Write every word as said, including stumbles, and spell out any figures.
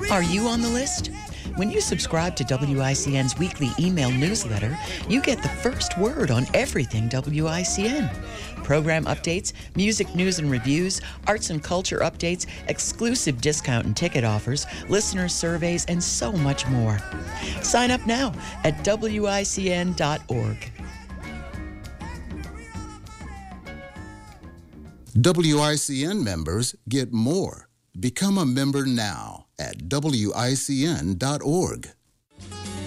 Are you on the list? When you subscribe to W I C N's weekly email newsletter, you get the first word on everything W I C N. Program updates, music news and reviews, arts and culture updates, exclusive discount and ticket offers, listener surveys, and so much more. Sign up now at W I C N dot org. W I C N members get more. Become a member now at W I C N dot org.